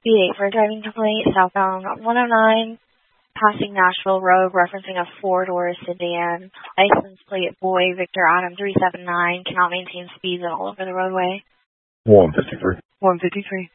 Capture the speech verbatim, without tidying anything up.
B eight for a driving complaint, southbound one oh nine, passing Nashville Road, referencing a four-door sedan. License plate boy, Victor Adam three seven nine, cannot maintain speeds and all over the roadway. one fifty-three. one fifty-three.